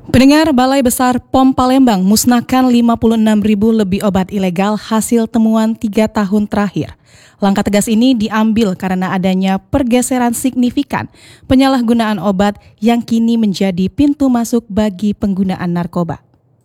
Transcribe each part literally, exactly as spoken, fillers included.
Pendengar, Balai Besar P O M Palembang musnahkan lima puluh enam ribu lebih obat ilegal hasil temuan tiga tahun terakhir. Langkah tegas ini diambil karena adanya pergeseran signifikan penyalahgunaan obat yang kini menjadi pintu masuk bagi penggunaan narkoba.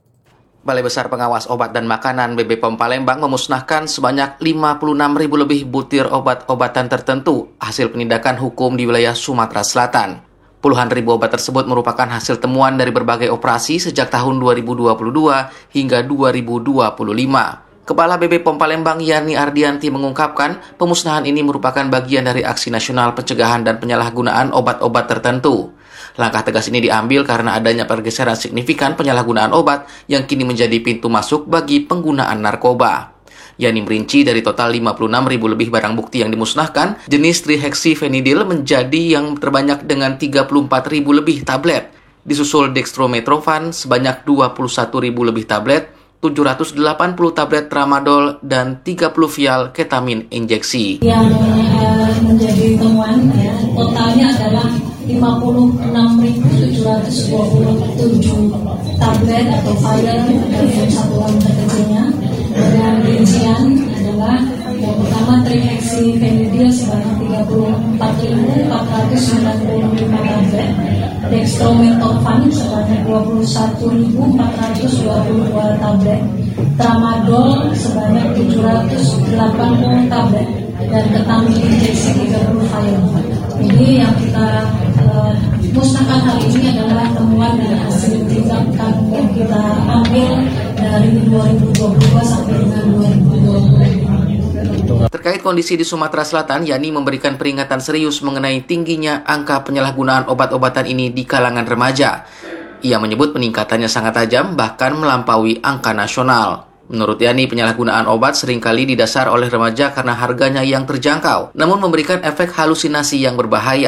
Balai Besar Pengawas Obat dan Makanan B B P O M Palembang memusnahkan sebanyak lima puluh enam ribu lebih butir obat-obatan tertentu hasil penindakan hukum di wilayah Sumatera Selatan. Puluhan ribu obat tersebut merupakan hasil temuan dari berbagai operasi sejak tahun dua ribu dua puluh dua hingga dua ribu dua puluh lima. Kepala B B P O M Palembang Yani Ardianti mengungkapkan pemusnahan ini merupakan bagian dari aksi nasional pencegahan dan penyalahgunaan obat-obat tertentu. Langkah tegas ini diambil karena adanya pergeseran signifikan penyalahgunaan obat yang kini menjadi pintu masuk bagi penggunaan narkoba. Yani merinci dari total lima puluh enam ribu lebih barang bukti yang dimusnahkan, jenis trihexyphenidyl menjadi yang terbanyak dengan tiga puluh empat ribu lebih tablet. Disusul dextromethorphan sebanyak dua puluh satu ribu lebih tablet, tujuh ratus delapan puluh tablet tramadol, dan tiga puluh vial ketamin injeksi. Yang uh, menjadi temuan ya, totalnya adalah lima puluh enam ribu tujuh ratus dua puluh tujuh tablet atau vial dari satuan terkecilnya. Dan rincian adalah yang pertama trihexyphenidyl sebanyak tiga puluh empat ribu empat ratus sembilan puluh lima tablet, dextromethorphan sebanyak dua puluh satu ribu empat ratus dua puluh dua tablet, tramadol sebanyak tujuh ratus delapan puluh tablet, dan ketamin injeksi tiga puluh vial. Jadi yang kita uh, musnahkan hari ini adalah temuan dan hasil tindakan yang kita ambil dari dua ribu dua puluh dua sampai dengan dua ribu dua puluh lima. Terkait kondisi di Sumatera Selatan, Yani memberikan peringatan serius mengenai tingginya angka penyalahgunaan obat-obatan ini di kalangan remaja. Ia menyebut peningkatannya sangat tajam, bahkan melampaui angka nasional. Menurut Yani, penyalahgunaan obat seringkali didasar oleh remaja karena harganya yang terjangkau, namun memberikan efek halusinasi yang berbahaya.